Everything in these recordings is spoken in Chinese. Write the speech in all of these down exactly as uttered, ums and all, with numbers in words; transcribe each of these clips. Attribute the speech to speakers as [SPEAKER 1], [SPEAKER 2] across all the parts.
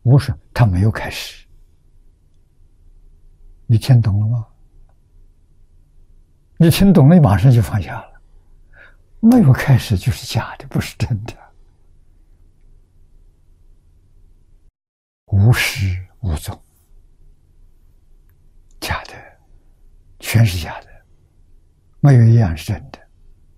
[SPEAKER 1] 无是他没有开始。你听懂了吗？你听懂了，你马上就放下了。没有开始就是假的，不是真的。无始无终，假的，全是假的，没有一样是真的。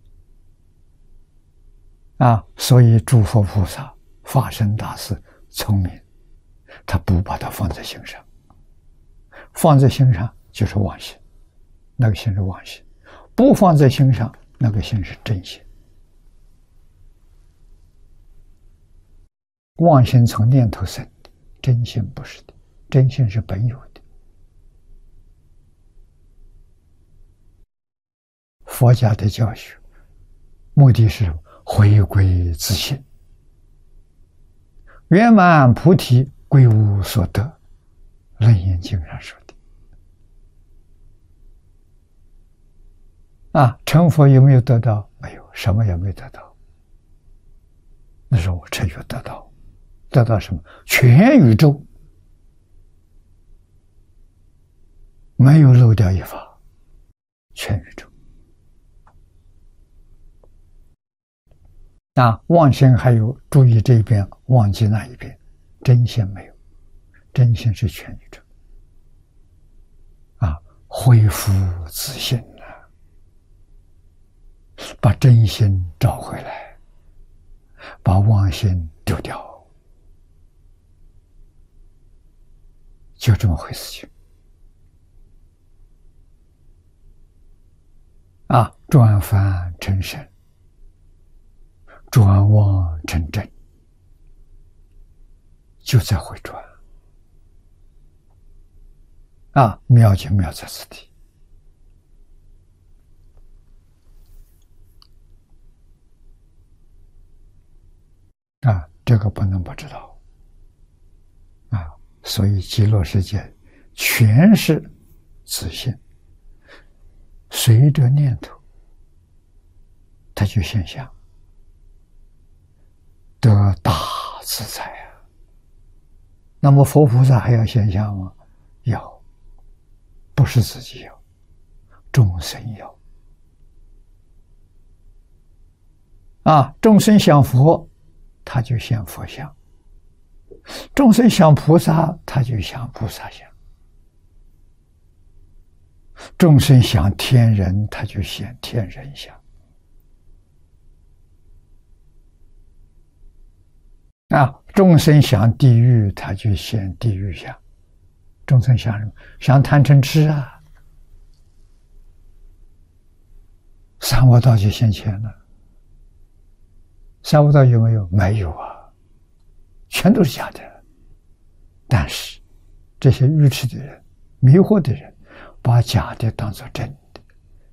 [SPEAKER 1] 啊，所以诸佛菩萨、法身大士聪明，他不把它放在心上，放在心上就是妄心，那个心是妄心；不放在心上，那个心是真心。妄心从念头生的，真心不是的，真心是本有的。佛家的教学目的是回归自性，圆满菩提，归无所得。楞严经上说的。啊，成佛有没有得到？没有，什么也没得到。那时候我成就得到，得到什么？全宇宙没有漏掉一法，全宇宙。啊，妄心还有注意这一边，忘记那一边，真心没有，真心是全宇宙。啊，恢复自信了，把真心找回来，把妄心丢掉，就这么回事情。啊，转凡成圣，转妄成真，就在回转。啊，妙就妙在此地。啊，这个不能不知道。啊，所以极乐世界全是自性，随着念头，它就现象，得大自在啊。那么佛菩萨还要现象吗？要，不是自己要，众生要。啊，众生想佛，他就现佛像；众生想菩萨，他就想菩萨像；众生想天人，他就现天人像。啊，众生想地狱，他就现地狱像；众生想什么？想贪嗔痴啊，三恶道就现前了。三恶道有没有？没有啊，全都是假的。但是这些愚痴的人、迷惑的人，把假的当作真的。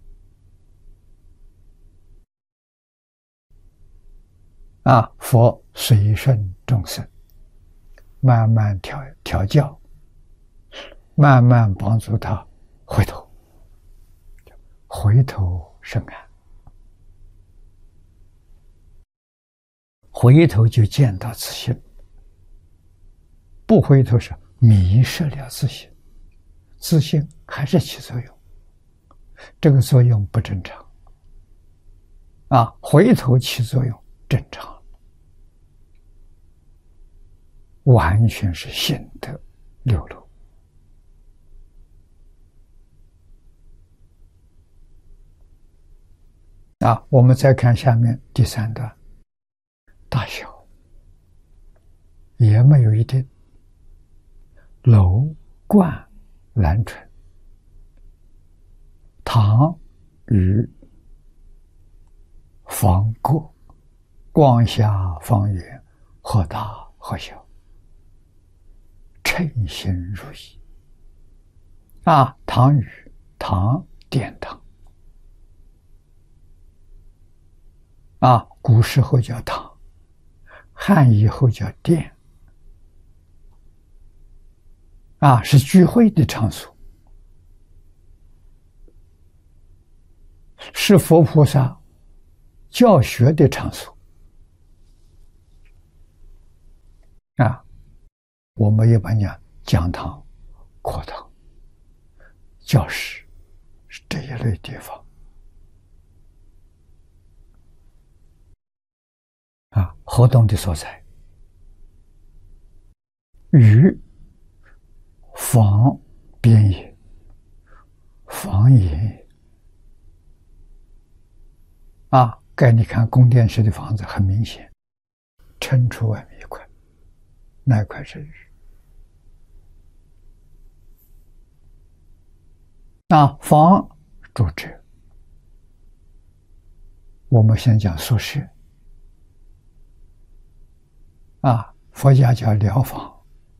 [SPEAKER 1] 啊，佛随顺众生，慢慢调调教，慢慢帮助他回头，回头是岸。回头就见到自性，不回头是迷失了自性，自性还是起作用，这个作用不正常。啊，回头起作用正常，完全是性德流露。啊，我们再看下面第三段。大小也没有一定，楼观兰春，堂宇方过，光下方圆，或大或小，称心如意。啊，堂宇，堂殿堂。啊，古时候叫堂，汉以后叫殿。啊，是聚会的场所，是佛菩萨教学的场所。啊， 我们一般讲讲堂、课堂、教室是这一类地方啊，活动的所在。与房边也，房也啊，该你看宫殿式的房子，很明显撑出外面一块，那一块是雨。那房住者，我们先讲宿舍啊，佛家叫疗房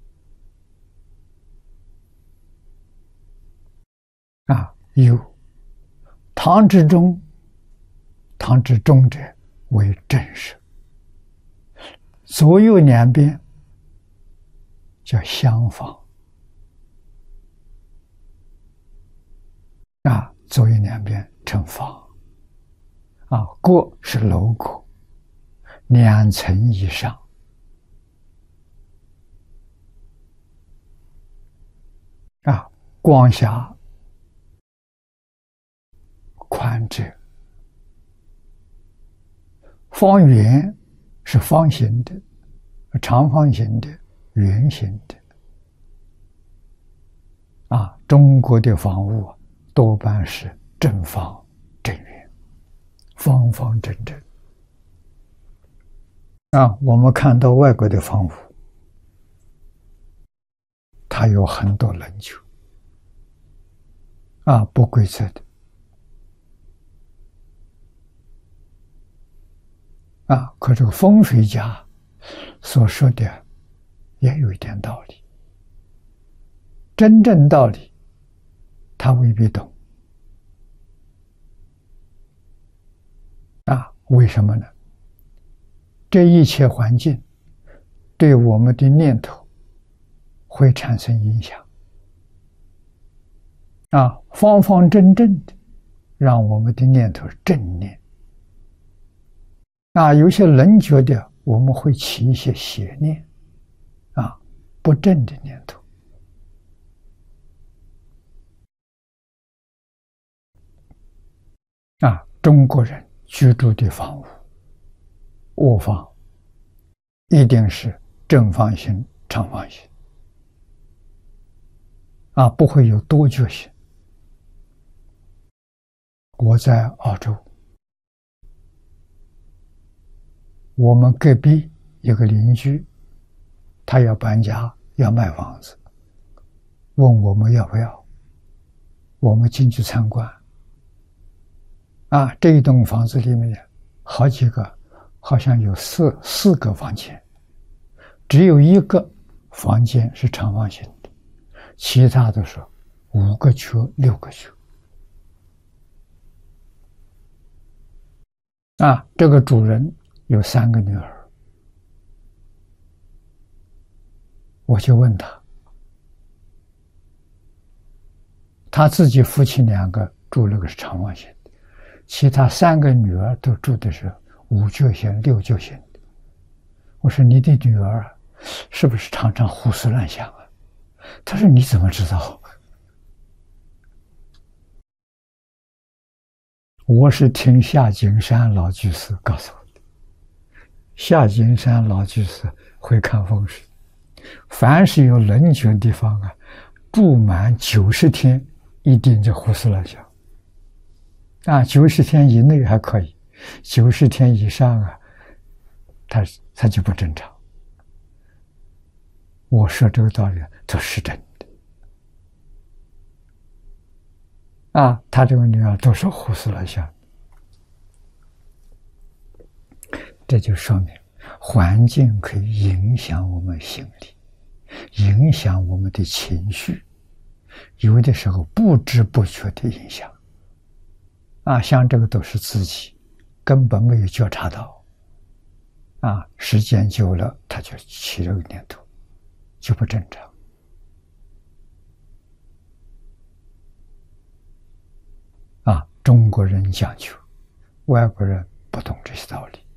[SPEAKER 1] 啊，有堂之中，堂之中者为正室，左右两边叫厢房啊，左右两边称房啊，各是楼阁，两层以上啊，光狭宽者，方圆是方形的、长方形的、圆形的啊。中国的房屋多半是正方正圆，方方正正啊。我们看到外国的房屋，它有很多棱角啊，不规则的啊，可这个风水家所说的也有一点道理，真正道理他未必懂啊。为什么呢？这一切环境对我们的念头会产生影响啊，方方正正的让我们的念头正念啊，有些棱角的我们会起一些邪念啊，不正的念头啊。中国人居住的房屋卧房一定是正方形、长方形啊，不会有多角形。我在澳洲，我们隔壁有个邻居，他要搬家，要卖房子，问我们要不要，我们进去参观啊，这一栋房子里面好几个，好像有四四个房间，只有一个房间是长方形的，其他都是五个区、六个区啊。这个主人有三个女儿，我就问他，他自己夫妻两个住那个是长方形的，其他三个女儿都住的是五角形、六角形的。我说你的女儿是不是常常胡思乱想啊？他说你怎么知道？我是听夏景山老居士告诉我的。夏景山老居士会看风水，凡是有棱角的地方啊，住满九十天一定就胡思乱想啊。九十天以内还可以，九十天以上啊，他他就不正常。我说这个道理这是真的啊，他这个女儿都是胡思乱想，这就说明环境可以影响我们心理，影响我们的情绪，有的时候不知不觉的影响啊，像这个都是自己根本没有觉察到啊，时间久了他就起了个念头，就不正常啊。中国人讲究，外国人不懂这些道理